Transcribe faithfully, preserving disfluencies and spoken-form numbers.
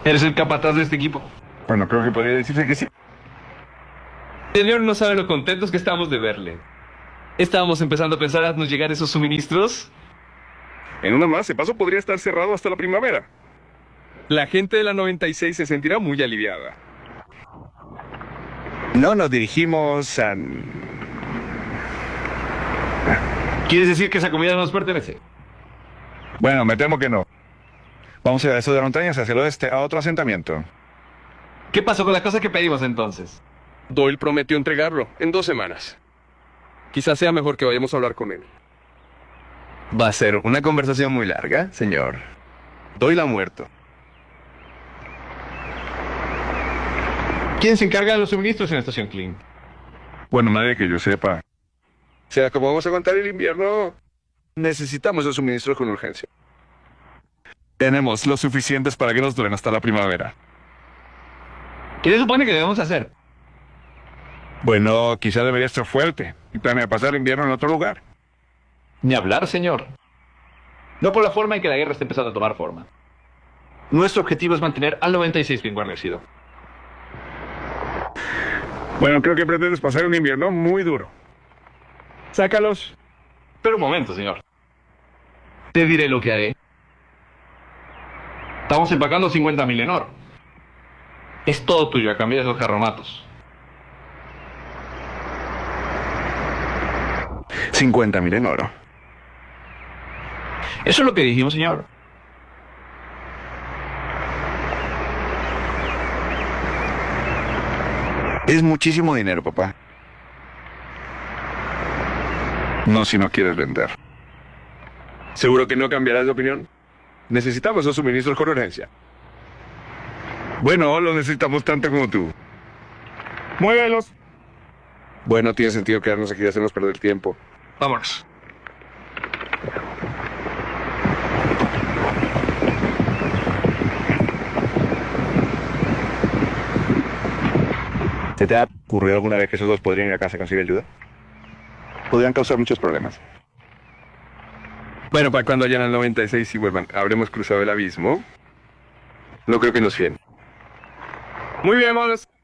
Eres el capataz de este equipo. Bueno, creo que podría decirse que sí. Señor, no sabe lo contentos que estamos de verle. Estábamos empezando a pensar haznos llegar esos suministros. En una más, el paso podría estar cerrado hasta la primavera. La gente de la noventa y seis se sentirá muy aliviada. No nos dirigimos a... ¿Quieres decir que esa comida no nos pertenece? Bueno, me temo que no. Vamos a ir a eso de montañas hacia el oeste, a otro asentamiento. ¿Qué pasó con las cosas que pedimos entonces? Doyle prometió entregarlo en dos semanas. Quizás sea mejor que vayamos a hablar con él. Va a ser una conversación muy larga, señor. Doyle ha muerto. ¿Quién se encarga de los suministros en la estación Clean? Bueno, nadie que yo sepa. O sea, como vamos a aguantar el invierno, necesitamos los suministros con urgencia. Tenemos los suficientes para que nos duren hasta la primavera. ¿Qué se supone que debemos hacer? Bueno, quizá debería ser fuerte y planear pasar el invierno en otro lugar. Ni hablar, señor. No por la forma en que la guerra está empezando a tomar forma. Nuestro objetivo es mantener al noventa y seis bien guarnecido. Bueno, creo que pretendes pasar un invierno muy duro. Sácalos. Pero un momento, señor. Te diré lo que haré. Estamos empacando cincuenta mil en oro. Es todo tuyo a cambio de esos carromatos. cincuenta mil en oro. Eso es lo que dijimos, señor. Es muchísimo dinero, papá. No si no quieres vender. ¿Seguro que no cambiarás de opinión? Necesitamos los suministros con urgencia. Bueno, los necesitamos tanto como tú. ¡Muévelos! Bueno, tiene sentido quedarnos aquí y hacernos perder el tiempo. Vámonos. ¿Se te ha ocurrido alguna vez que esos dos podrían ir a casa a conseguir ayuda? Podrían causar muchos problemas. Bueno, para cuando hayan al noventa y seis y vuelvan, habremos cruzado el abismo. No creo que nos fíen. Muy bien, vámonos.